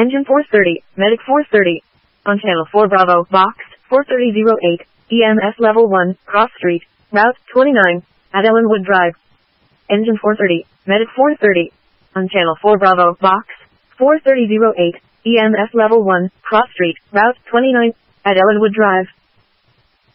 Engine 430, Medic 430. On Channel 4 Bravo, Box 43008, EMS Level 1, Cross Street, Route 29, at Ellenwood Drive. Engine 430, Medic 430. On Channel 4 Bravo, Box 43008, EMS Level 1, Cross Street, Route 29, at Ellenwood Drive.